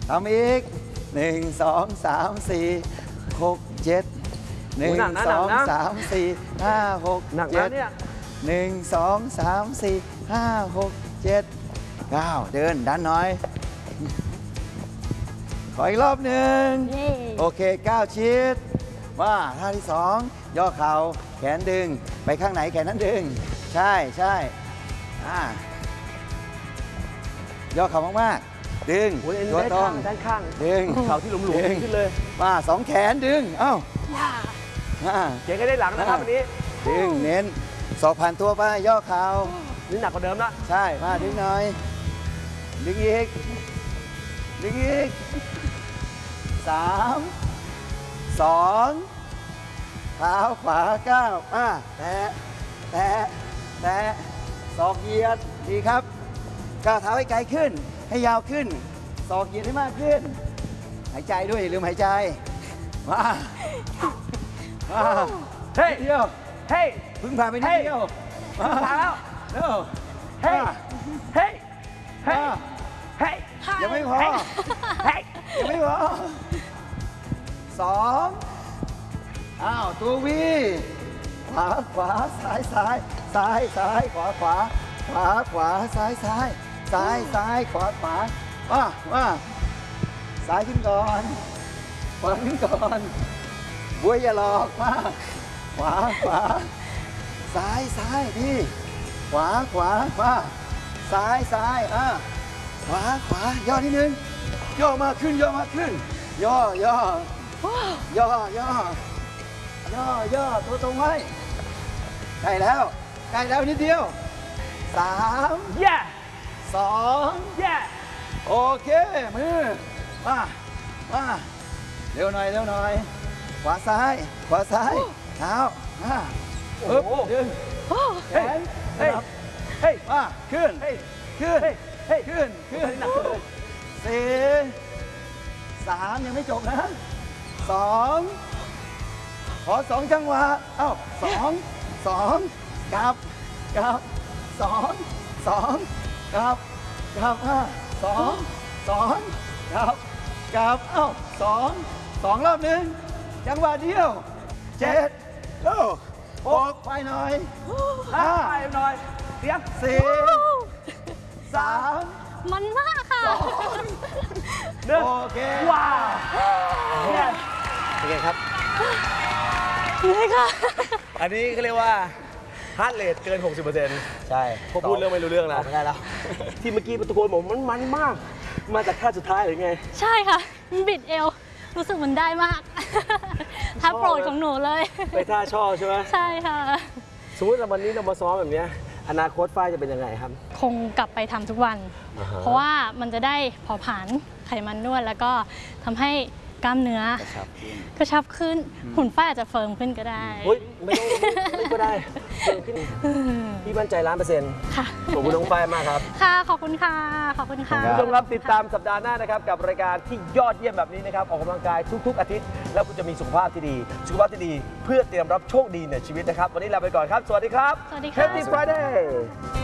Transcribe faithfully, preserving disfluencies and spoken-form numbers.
ทำอีกหนึ่งสองสามสี่หกเจ็ดหนึ่งสองสามสี่ห้าหกเจ็ดหนึ่งสองสามสี่ห้าหกเจ็ดเก้าเดินดันหน่อยขออีกรอบหนึ่งโอเคเก้าชิดว่าท่าที่สองย่อเข่าแขนดึงไปข้างไหนแขนนั้นดึงใช่ใช่อ่าย่อเข่ามากๆดึงตัวตรงด้านข้างดึงเข่าที่หลุมๆขึ้นเลยมาสองแขนดึงเอ้าเขียนก็ได้หลังนะครับวันนี้ดึงเน้นศอกผ่านตัวไปย่อเข่านี่หนักกว่าเดิมละใช่มาดึงหน่อยดึงอีกดึงอีกสามสองเท้าขวาก้าวมาแตะแตะแตะศอกเหยียดดีครับก้าวเท้าให้ไกลขึ้นให้ยาวขึ้นศอกเหยียดให้มากขึ้นหายใจด้วยลืมหายใจมามาเฮ้ยเดียวเฮ้ยพึ่งผ่านไปนิดเดียวมาแล้วเร็วเฮ้ยเฮ้ยเฮ้ยเฮ้ยยังไม่พอเฮ้ยยังไม่พอสองอ้าวตัววีขวาขวาซ้ายซ้ายซ้ายซ้ายขวาขวาขวาขวาซ้ายซ้ายซ้ายซ้ายขวาขวามามาซ้ายขึ้นก่อนขวาขึ้นก่อนบัวอย่าหลอกมาขวาขวาซ้ายซ้ายดีขวาขวามาซ้ายซ้ายอ่ะขวาขวาย่อนิดนึงย่อมาขึ้นย่อมาขึ้นย่อย่อย่อย่อย่อย่อตัวตรงไว้ใกล้แล้วใกล้แล้วนิดเดียวสามแย่สองแย่โอเคมือมามาเร็วหน่อยเร็วหน่อยขวาซ้ายขวาซ้ายเท้ามาปึ๊บดึงแขนเฮ้ยเฮ้ยมาขึ้นขึ้นเฮ้ยขึ้นขึ้นสี่สามยังไม่จบนะสองขอสองจังหวะเอ้าสองสองกลับกลับสองสองกลับกลับอ่ะสองสองกลับกลับเอ้าสองสองรอบหนึ่งจังหวะเดียวเจ็ดเอ้าหกไปหน่อยห้าไปหน่อยเสียงสี่สามมันมากค่ะโอเคว้าวโอเคครับเลยค่ะอันนี้ก็เรียกว่าฮาร์ดเรทเกิน หกสิบเปอร์เซ็นต์ใช่พอพูดเรื่องไม่รู้เรื่องนะไม่ได้แล้วที่เมื่อกี้ประตูโกนบอกมันมันมากมาจากท่าสุดท้ายหรือไงใช่ค่ะบิดเอวรู้สึกมันได้มากท่าโปรดของหนูเลยไปท่าชอบใช่ไหมใช่ค่ะสมมติวันนี้เรามาซ้อมแบบนี้อนาคตฝ้ายจะเป็นยังไงครับคงกลับไปทำทุกวัน เพราะว่ามันจะได้เผาผลาญไขมันนวดแล้วก็ทำให้กล้ามเนื้อกระชับขึ้นหุ่นฝ้ายอาจจะเฟิร์มขึ้นก็ได้เฮ้ยไม่ต้องไม่ก็ได้เฟิร์มขึ้นพี่มั่นใจล้านเปอร์เซ็นต์ค่ะขอบคุณน้องฝ้ายมากครับค่ะขอบคุณค่ะขอบคุณค่ะผู้ชมครับติดตามสัปดาห์หน้านะครับกับรายการที่ยอดเยี่ยมแบบนี้นะครับออกกำลังกายทุกๆอาทิตย์แล้วคุณจะมีสุขภาพที่ดีสุขภาพที่ดีเพื่อเตรียมรับโชคดีในชีวิตนะครับวันนี้ลาไปก่อนครับสวัสดีครับสวัสดีค่ะ Happy Friday